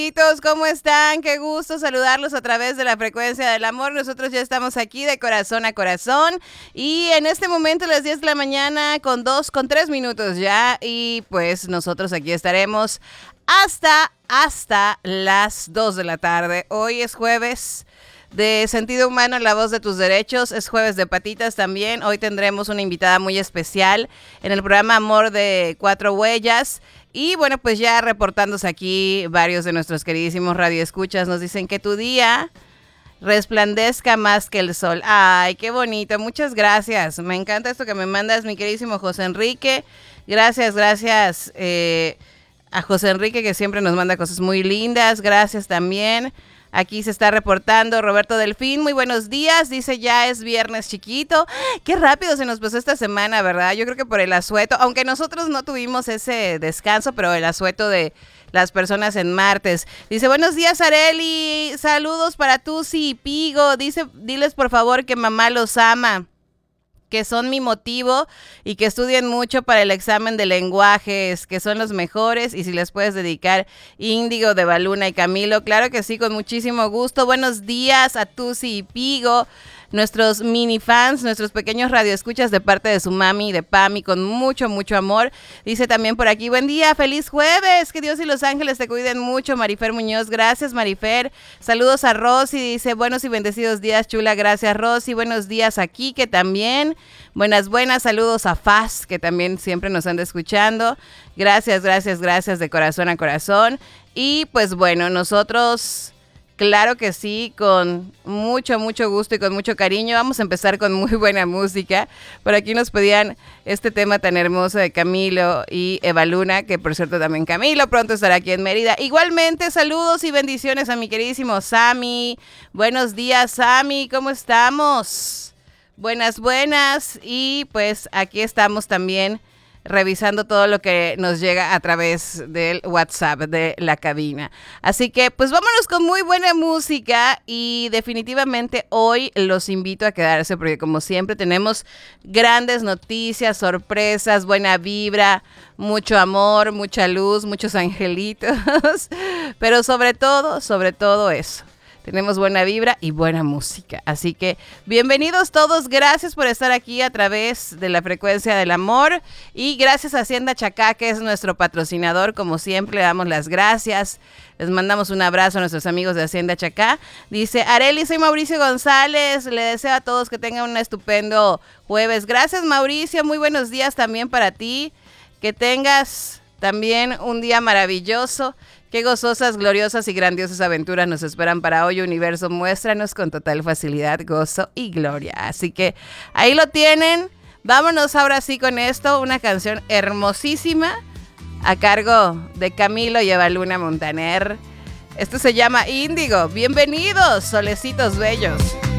¿Cómo están? Qué gusto saludarlos a través de la frecuencia del amor. Nosotros ya estamos aquí de corazón a corazón y en este momento las 10 de la mañana con 3 minutos ya, y pues nosotros aquí estaremos hasta las 2 de la tarde. Hoy es jueves de Sentido Humano, la voz de tus derechos. Es jueves de patitas también. Hoy tendremos una invitada muy especial en el programa Amor de Cuatro Huellas. Y bueno, pues ya reportándose aquí varios de nuestros queridísimos radioescuchas nos dicen que tu día resplandezca más que el sol. Ay, qué bonito, muchas gracias. Me encanta esto que me mandas, mi queridísimo José Enrique. Gracias a José Enrique, que siempre nos manda cosas muy lindas. Gracias también. Aquí se está reportando Roberto Delfín. Muy buenos días. Dice, ya es viernes chiquito. Qué rápido se nos pasó esta semana, ¿verdad? Yo creo que por el asueto, aunque nosotros no tuvimos ese descanso, pero el asueto de las personas en martes. Dice, buenos días, Areli. Saludos para Tusi y Pigo. Dice, diles por favor que mamá los ama, que son mi motivo y que estudien mucho para el examen de lenguajes, que son los mejores, y si les puedes dedicar Índigo de Baluna y Camilo. Claro que sí, con muchísimo gusto. Buenos días a Tusi y Pigo, nuestros mini fans, nuestros pequeños radioescuchas de parte de su mami y de Pami, con mucho, mucho amor. Dice también por aquí, buen día, feliz jueves, que Dios y los ángeles te cuiden mucho. Marifer Muñoz, gracias Marifer. Saludos a Rosy, dice, buenos y bendecidos días, chula, gracias Rosy. Buenos días a Kike también. Buenas, saludos a Faz, que también siempre nos anda escuchando. Gracias de corazón a corazón. Y pues bueno, nosotros, claro que sí, con mucho gusto y con mucho cariño, vamos a empezar con muy buena música. Por aquí nos pedían este tema tan hermoso de Camilo y Eva Luna, que por cierto también Camilo pronto estará aquí en Mérida. Igualmente, saludos y bendiciones a mi queridísimo Sammy. Buenos días, Sammy, ¿cómo estamos? Buenas, y pues aquí estamos también revisando todo lo que nos llega a través del WhatsApp de la cabina. Así que pues vámonos con muy buena música, y definitivamente hoy los invito a quedarse porque como siempre tenemos grandes noticias, sorpresas, buena vibra, mucho amor, mucha luz, muchos angelitos, pero sobre todo eso. Tenemos buena vibra y buena música. Así que bienvenidos todos. Gracias por estar aquí a través de la frecuencia del amor. Y gracias a Hacienda Chacá, que es nuestro patrocinador. Como siempre, le damos las gracias. Les mandamos un abrazo a nuestros amigos de Hacienda Chacá. Dice, Areli, soy Mauricio González. Le deseo a todos que tengan un estupendo jueves. Gracias, Mauricio. Muy buenos días también para ti. Que tengas también un día maravilloso. Qué gozosas, gloriosas y grandiosas aventuras nos esperan para hoy, universo. Muéstranos con total facilidad, gozo y gloria. Así que ahí lo tienen. Vámonos ahora sí con esto. Una canción hermosísima a cargo de Camilo y Eva Luna Montaner. Esto se llama Índigo. Bienvenidos, solecitos bellos.